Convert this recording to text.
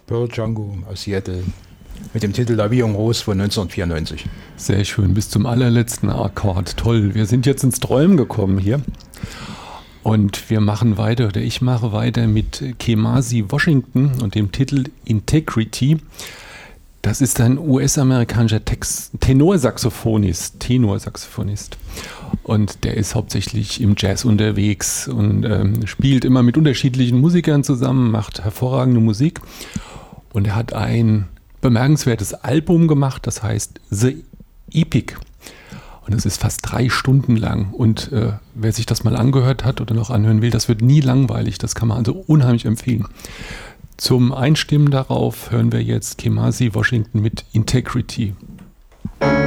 Pearl Django aus Seattle mit dem Titel La Vie en Rose von 1994. Sehr schön, bis zum allerletzten Akkord. Toll, wir sind jetzt ins Träumen gekommen hier. Und wir machen weiter, oder ich mache weiter mit Kamasi Washington und dem Titel Integrity. Das ist ein US-amerikanischer Tenorsaxophonist. Und der ist hauptsächlich im Jazz unterwegs und spielt immer mit unterschiedlichen Musikern zusammen, macht hervorragende Musik. Und er hat ein bemerkenswertes Album gemacht, das heißt The Epic. Und es ist fast 3 Stunden lang. Und wer sich das mal angehört hat oder noch anhören will, das wird nie langweilig. Das kann man also unheimlich empfehlen. Zum Einstimmen darauf hören wir jetzt Kamasi Washington mit Integrity.